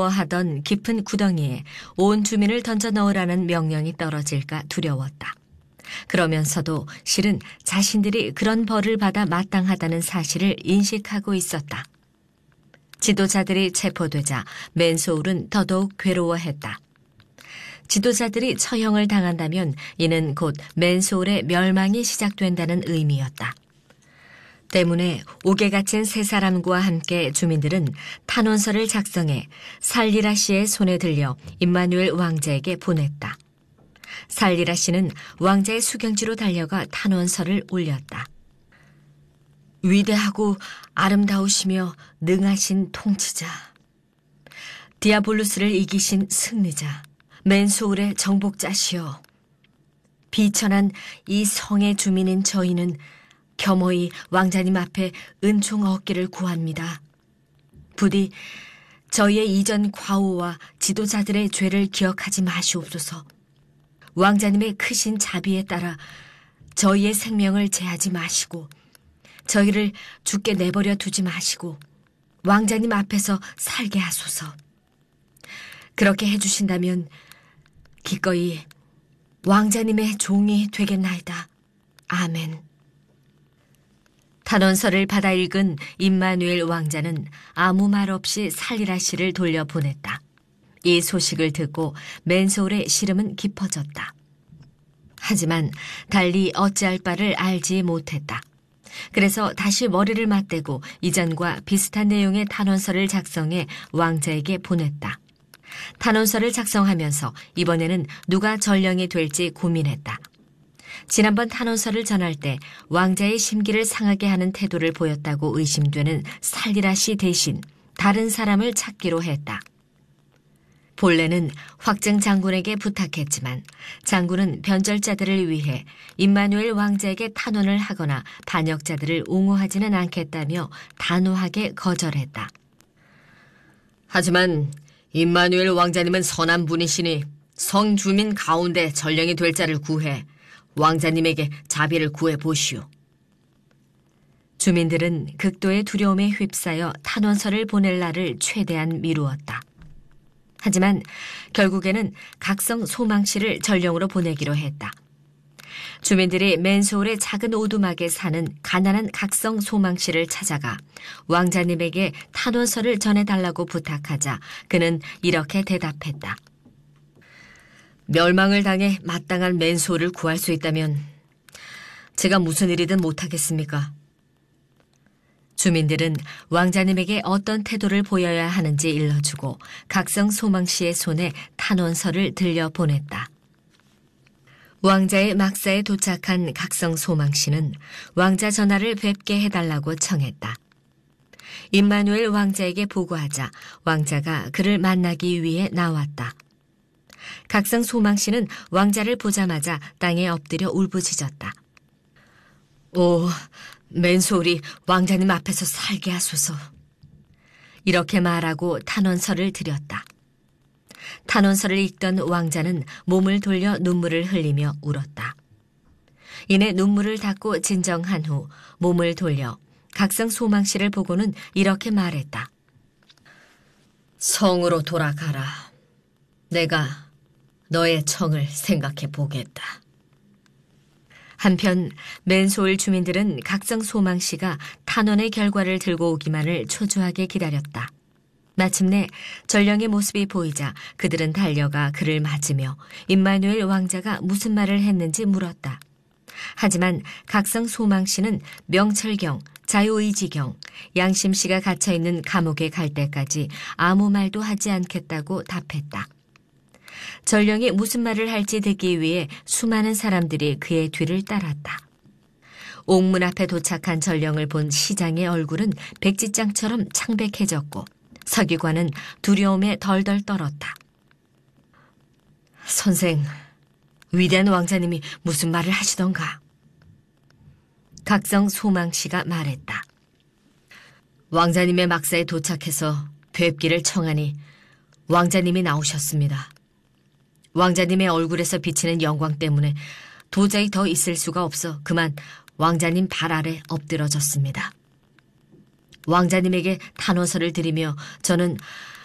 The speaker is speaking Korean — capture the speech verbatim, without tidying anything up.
거하던 깊은 구덩이에 온 주민을 던져 넣으라는 명령이 떨어질까 두려웠다. 그러면서도 실은 자신들이 그런 벌을 받아 마땅하다는 사실을 인식하고 있었다. 지도자들이 체포되자 맨소울은 더더욱 괴로워했다. 지도자들이 처형을 당한다면 이는 곧 맨소울의 멸망이 시작된다는 의미였다. 때문에 옥에 갇힌 세 사람과 함께 주민들은 탄원서를 작성해 살리라 씨의 손에 들려 임마누엘 왕자에게 보냈다. 살리라 씨는 왕자의 수경지로 달려가 탄원서를 올렸다. 위대하고 아름다우시며 능하신 통치자, 디아볼루스를 이기신 승리자, 맨소울의 정복자시여, 비천한 이 성의 주민인 저희는 겸허히 왕자님 앞에 은총 얻기를 구합니다. 부디 저희의 이전 과오와 지도자들의 죄를 기억하지 마시옵소서. 왕자님의 크신 자비에 따라 저희의 생명을 제하지 마시고 저희를 죽게 내버려 두지 마시고 왕자님 앞에서 살게 하소서. 그렇게 해주신다면 기꺼이 왕자님의 종이 되겠나이다. 아멘. 탄원서를 받아 읽은 임마누엘 왕자는 아무 말 없이 살리라 씨를 돌려보냈다. 이 소식을 듣고 맨소울의 시름은 깊어졌다. 하지만 달리 어찌할 바를 알지 못했다. 그래서 다시 머리를 맞대고 이전과 비슷한 내용의 탄원서를 작성해 왕자에게 보냈다. 탄원서를 작성하면서 이번에는 누가 전령이 될지 고민했다. 지난번 탄원서를 전할 때 왕자의 심기를 상하게 하는 태도를 보였다고 의심되는 살리라 씨 대신 다른 사람을 찾기로 했다. 본래는 확증 장군에게 부탁했지만 장군은 변절자들을 위해 임마누엘 왕자에게 탄원을 하거나 반역자들을 옹호하지는 않겠다며 단호하게 거절했다. 하지만 임마누엘 왕자님은 선한 분이시니 성 주민 가운데 전령이 될 자를 구해 왕자님에게 자비를 구해보시오. 주민들은 극도의 두려움에 휩싸여 탄원서를 보낼 날을 최대한 미루었다. 하지만 결국에는 각성 소망씨를 전령으로 보내기로 했다. 주민들이 맨소울의 작은 오두막에 사는 가난한 각성 소망씨를 찾아가 왕자님에게 탄원서를 전해달라고 부탁하자 그는 이렇게 대답했다. 멸망을 당해 마땅한 맨소울을 구할 수 있다면 제가 무슨 일이든 못하겠습니까? 주민들은 왕자님에게 어떤 태도를 보여야 하는지 일러주고 각성 소망씨의 손에 탄원서를 들려보냈다. 왕자의 막사에 도착한 각성 소망씨는 왕자 전하를 뵙게 해달라고 청했다. 임마누엘 왕자에게 보고하자 왕자가 그를 만나기 위해 나왔다. 각성 소망씨는 왕자를 보자마자 땅에 엎드려 울부짖었다. 오, 맨소울이 왕자님 앞에서 살게 하소서. 이렇게 말하고 탄원서를 드렸다. 탄원서를 읽던 왕자는 몸을 돌려 눈물을 흘리며 울었다. 이내 눈물을 닦고 진정한 후 몸을 돌려 각성 소망씨를 보고는 이렇게 말했다. 성으로 돌아가라. 내가 너의 청을 생각해 보겠다. 한편 맨소울 주민들은 각성 소망씨가 탄원의 결과를 들고 오기만을 초조하게 기다렸다. 마침내 전령의 모습이 보이자 그들은 달려가 그를 맞으며 임마누엘 왕자가 무슨 말을 했는지 물었다. 하지만 각성 소망씨는 명철경, 자유의지경, 양심씨가 갇혀있는 감옥에 갈 때까지 아무 말도 하지 않겠다고 답했다. 전령이 무슨 말을 할지 듣기 위해 수많은 사람들이 그의 뒤를 따랐다. 옥문 앞에 도착한 전령을 본 시장의 얼굴은 백지장처럼 창백해졌고 서기관은 두려움에 덜덜 떨었다. 선생, 위대한 왕자님이 무슨 말을 하시던가? 각성 소망씨가 말했다. 왕자님의 막사에 도착해서 뵙기를 청하니 왕자님이 나오셨습니다. 왕자님의 얼굴에서 비치는 영광 때문에 도저히 더 있을 수가 없어 그만 왕자님 발 아래 엎드러졌습니다. 왕자님에게 탄원서를 드리며 저는